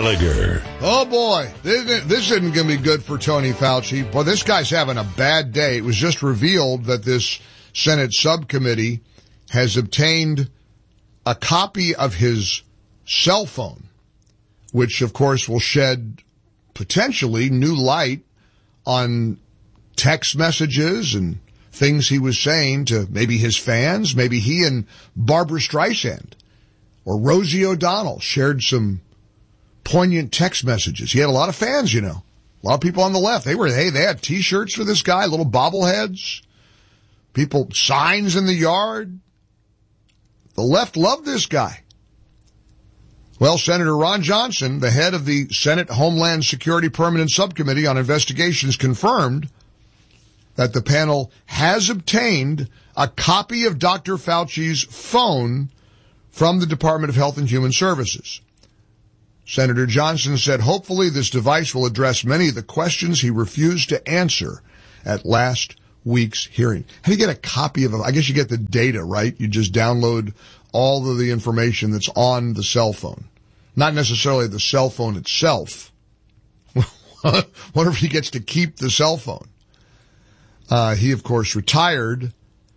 Gallagher. Oh, boy. This isn't going to be good for Tony Fauci. Boy, this guy's having a bad day. It was just revealed that this Senate subcommittee has obtained a copy of his cell phone, which, of course, will shed potentially new light on text messages and things he was saying to maybe his fans. Maybe he and Barbara Streisand or Rosie O'Donnell shared some poignant text messages. He had a lot of fans, you know. A lot of people on the left. They had T-shirts for this guy, little bobbleheads. People, signs in the yard. The left loved this guy. Well, Senator Ron Johnson, the head of the Senate Homeland Security Permanent Subcommittee on Investigations, confirmed that the panel has obtained a copy of Dr. Fauci's phone from the Department of Health and Human Services. Senator Johnson said, hopefully this device will address many of the questions he refused to answer at last week's hearing. How do you get a copy of it? I guess you get the data, right? You just download all of the information that's on the cell phone. Not necessarily the cell phone itself. What if he gets to keep the cell phone? He, of course, retired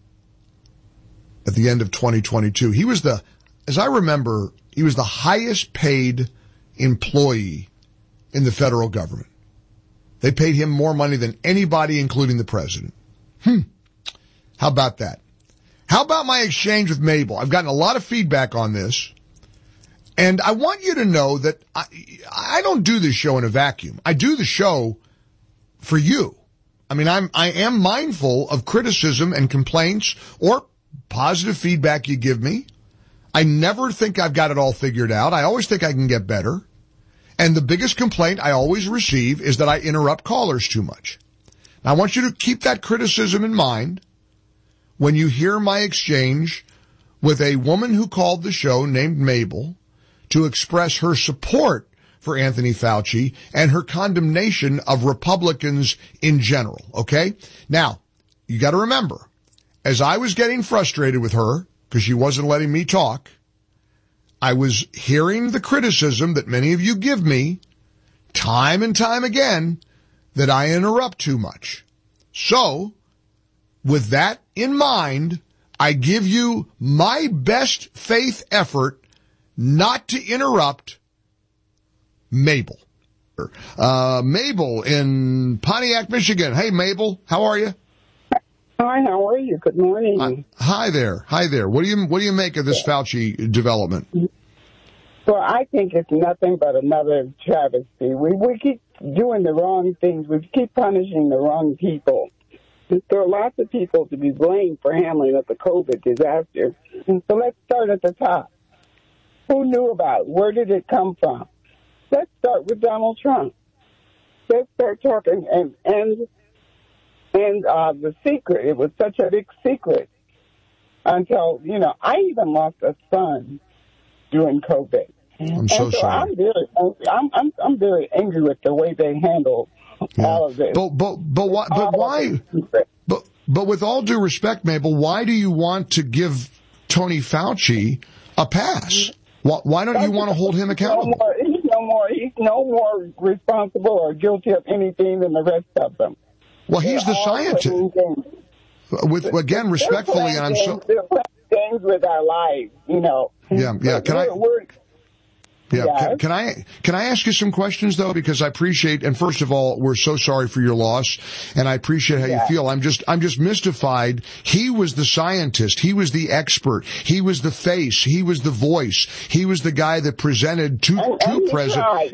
at the end of 2022. He was as I remember, he was the highest paid employee in the federal government. They paid him more money than anybody, including the president. How about that? How about my exchange with Mabel? I've gotten a lot of feedback on this, and I want you to know that I don't do this show in a vacuum. I do the show for you. I mean, I am mindful of criticism and complaints or positive feedback you give me. I never think I've got it all figured out. I always think I can get better. And the biggest complaint I always receive is that I interrupt callers too much. Now, I want you to keep that criticism in mind when you hear my exchange with a woman who called the show named Mabel to express her support for Anthony Fauci and her condemnation of Republicans in general, okay? Now, you got to remember, as I was getting frustrated with her because she wasn't letting me talk, I was hearing the criticism that many of you give me time and time again that I interrupt too much. So, with that in mind, I give you my best faith effort not to interrupt Mabel. Mabel in Pontiac, Michigan. Hey, Mabel, how are you? Hi, how are you? Good morning. Hi there. What do you make of this Fauci development? Well, I think it's nothing but another travesty. We keep doing the wrong things. We keep punishing the wrong people. There are lots of people to be blamed for handling of the COVID disaster. So let's start at the top. Who knew about it? Where did it come from? Let's start with Donald Trump. Let's start talking and the secret. It was such a big secret until, I even lost a son during COVID. I'm so sorry. I'm very angry with the way they handle all of this. But with all due respect, Mabel, why do you want to give Tony Fauci a pass? Why don't you want to hold him accountable? He's no more responsible or guilty of anything than the rest of them. Well, he's the scientist. Respectfully, and I'm so. They're playing games with our lives, Yeah. Can I ask you some questions though? Because I appreciate, and first of all, we're so sorry for your loss, and I appreciate how you feel. I'm just mystified. He was the scientist. He was the expert. He was the face. He was the voice. He was the guy that presented to president.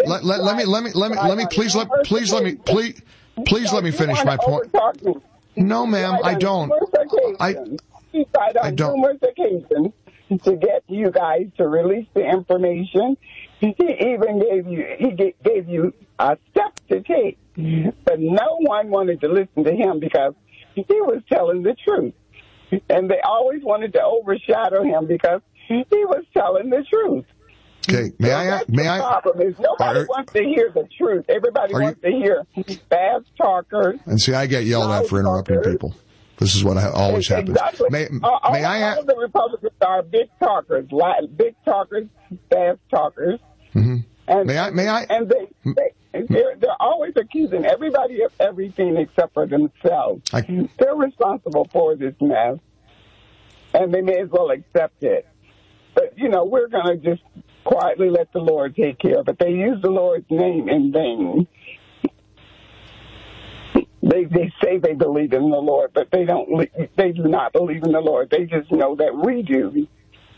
Please let me finish my point. No, ma'am, I don't. He tried on numerous occasions to get you guys to release the information. He even gave you a step to take, but no one wanted to listen to him because he was telling the truth, and they always wanted to overshadow him because he was telling the truth. Okay, may I? The problem is nobody wants to hear the truth. Everybody wants to hear fast talkers. And see, I get yelled at for interrupting people. This is what always happens. Exactly. May I? All the Republicans are big talkers, fast talkers. Mm-hmm. And, May I? And they're always accusing everybody of everything except for themselves. They're responsible for this mess, and they may as well accept it. But, we're going to just quietly let the Lord take care of it. They use the Lord's name in vain. They say they believe in the Lord, but they don't. They do not believe in the Lord. They just know that we do.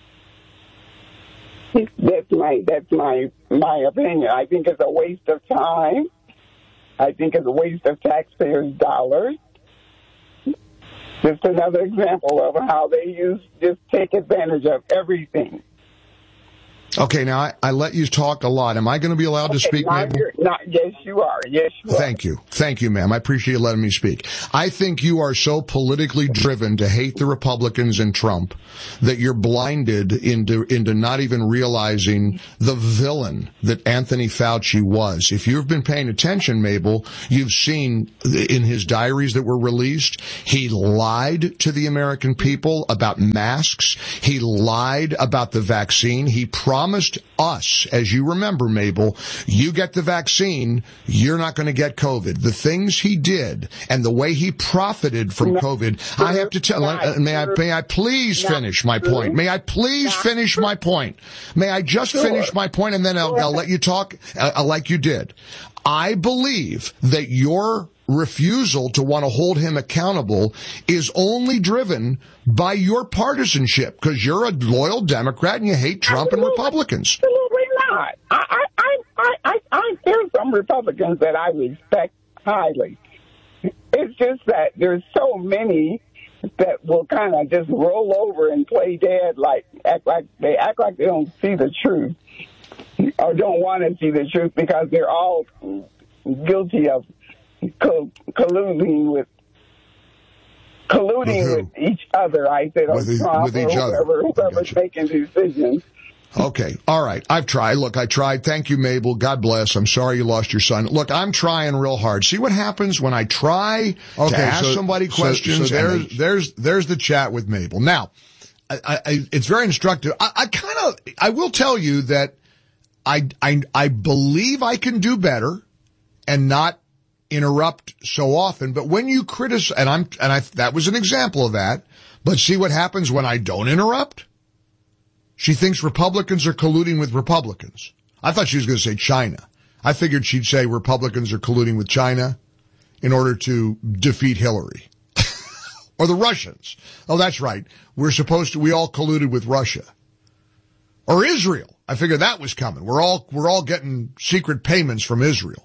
That's my opinion. I think it's a waste of time. I think it's a waste of taxpayers' dollars. Just another example of how they just take advantage of everything. Okay, now I let you talk a lot. Am I going to be allowed to speak, Mabel? Yes, you are. Yes, you are. Thank you. Thank you, ma'am. I appreciate you letting me speak. I think you are so politically driven to hate the Republicans and Trump that you're blinded into not even realizing the villain that Anthony Fauci was. If you've been paying attention, Mabel, you've seen in his diaries that were released, he lied to the American people about masks. He lied about the vaccine. He promised us, as you remember, Mabel, you get the vaccine, you're not going to get COVID. The things he did and the way he profited from COVID, I have to tell, may I please finish my point? May I please finish my point? May I just finish my point, and then I'll let you talk like you did. I believe that your refusal to want to hold him accountable is only driven by your partisanship, because you're a loyal Democrat and you hate Trump and Republicans. Absolutely not. There's some Republicans that I respect highly. It's just that there's so many that will kind of just roll over and play dead, act like they don't see the truth or don't want to see the truth, because they're all guilty of colluding with each other. I said, Trump or whoever's making decisions. Okay. All right. I've tried. Look, I tried. Thank you, Mabel. God bless. I'm sorry you lost your son. Look, I'm trying real hard. See what happens when I try to ask somebody questions. So there's the chat with Mabel. Now, it's very instructive. I will tell you that I believe I can do better and not interrupt so often. But when you criticize, that was an example of that. But see what happens when I don't interrupt? She thinks Republicans are colluding with Republicans. I thought she was going to say China. I figured she'd say Republicans are colluding with China in order to defeat Hillary. Or the Russians. Oh, that's right. We all colluded with Russia. Or Israel. I figured that was coming. We're all getting secret payments from Israel.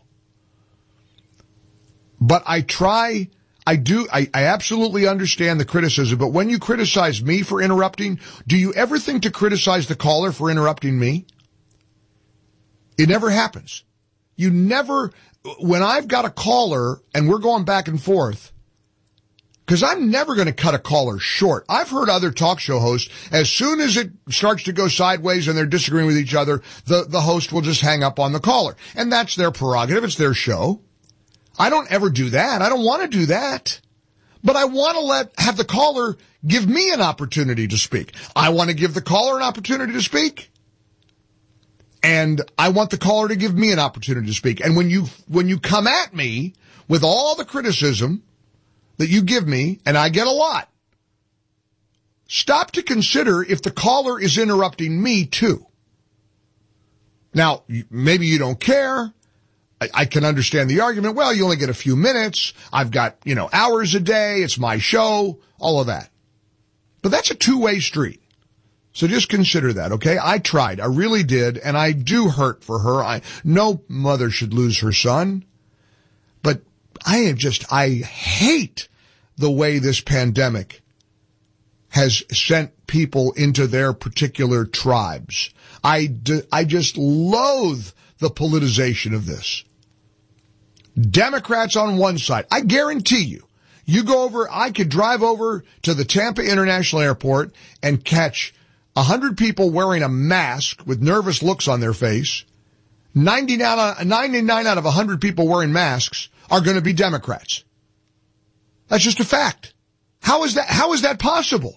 But I absolutely understand the criticism, but when you criticize me for interrupting, do you ever think to criticize the caller for interrupting me? It never happens. When I've got a caller and we're going back and forth, because I'm never going to cut a caller short. I've heard other talk show hosts, as soon as it starts to go sideways and they're disagreeing with each other, the host will just hang up on the caller. And that's their prerogative. It's their show. I don't ever do that. I don't want to do that. But I want to have the caller give me an opportunity to speak. I want to give the caller an opportunity to speak. And I want the caller to give me an opportunity to speak. And when you come at me with all the criticism that you give me, and I get a lot, stop to consider if the caller is interrupting me too. Now, maybe you don't care. I can understand the argument. Well, you only get a few minutes. I've got, hours a day. It's my show, all of that. But that's a two-way street. So just consider that, okay? I tried. I really did. And I do hurt for her. No mother should lose her son. But I hate the way this pandemic has sent people into their particular tribes. I just loathe the politicization of this. Democrats on one side. I guarantee I could drive over to the Tampa International Airport and catch 100 people wearing a mask with nervous looks on their face. 99 out of 100 people wearing masks are going to be Democrats. That's just a fact. How is that possible?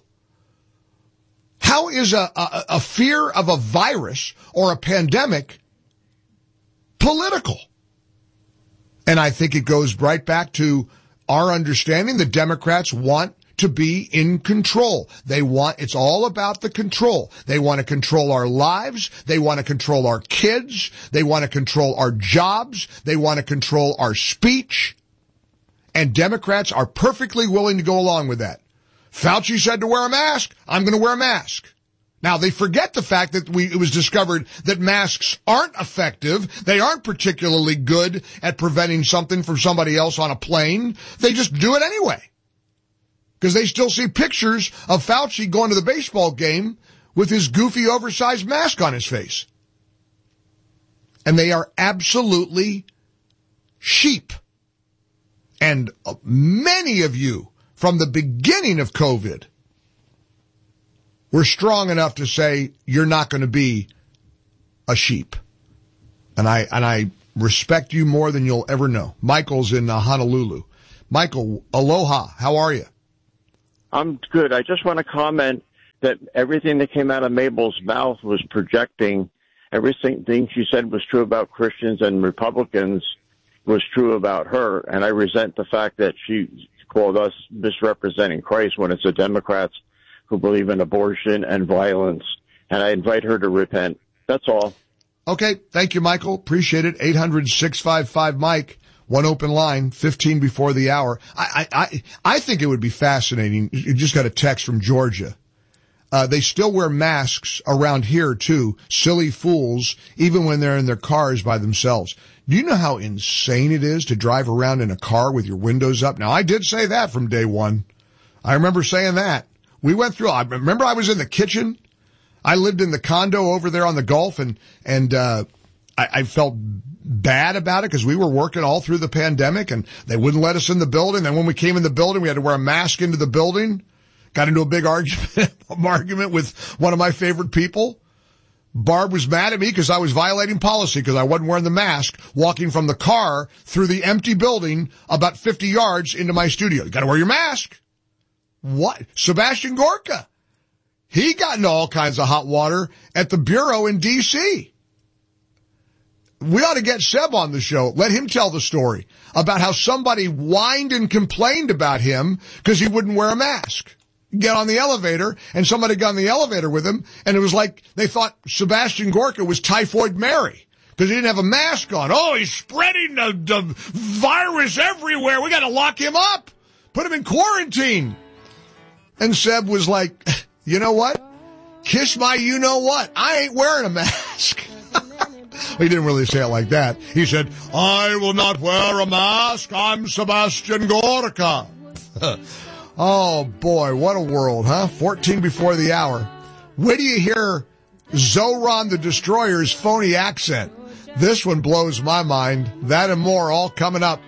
How is a fear of a virus or a pandemic political. And I think it goes right back to our understanding the Democrats want to be in control. It's all about the control. They want to control our lives. They want to control our kids. They want to control our jobs. They want to control our speech. And Democrats are perfectly willing to go along with that. Fauci said to wear a mask. I'm going to wear a mask. Now, they forget the fact that it was discovered that masks aren't effective. They aren't particularly good at preventing something from somebody else on a plane. They just do it anyway. Because they still see pictures of Fauci going to the baseball game with his goofy, oversized mask on his face. And they are absolutely sheep. And many of you, from the beginning of COVID, were strong enough to say, you're not going to be a sheep. And I respect you more than you'll ever know. Michael's in Honolulu. Michael, aloha. How are you? I'm good. I just want to comment that everything that came out of Mabel's mouth was projecting. Everything she said was true about Christians and Republicans was true about her. And I resent the fact that she called us misrepresenting Christ when it's the Democrats who believe in abortion and violence. And I invite her to repent. That's all. Okay. Thank you, Michael. Appreciate it. 800-655-MIKE. One open line, 15 before the hour. I think it would be fascinating. You just got a text from Georgia. They still wear masks around here too. Silly fools, even when they're in their cars by themselves. Do you know how insane it is to drive around in a car with your windows up? Now, I did say that from day one. I remember saying that. We went through, I remember I was in the kitchen. I lived in the condo over there on the Gulf and I felt bad about it because we were working all through the pandemic and they wouldn't let us in the building. Then when we came in the building, we had to wear a mask into the building. Got into a big argument with one of my favorite people. Barb was mad at me because I was violating policy because I wasn't wearing the mask walking from the car through the empty building about 50 yards into my studio. You got to wear your mask. What? Sebastian Gorka. He got into all kinds of hot water at the Bureau in D.C. We ought to get Seb on the show. Let him tell the story about how somebody whined and complained about him because he wouldn't wear a mask. Get on the elevator, and somebody got on the elevator with him, and it was like they thought Sebastian Gorka was Typhoid Mary because he didn't have a mask on. Oh, he's spreading the virus everywhere. We got to lock him up, put him in quarantine. And Seb was like, you know what? Kiss my you-know-what. I ain't wearing a mask. He didn't really say it like that. He said, I will not wear a mask. I'm Sebastian Gorka. Oh, boy, what a world, huh? 14 before the hour. Where do you hear Zoran the Destroyer's phony accent? This one blows my mind. That and more all coming up.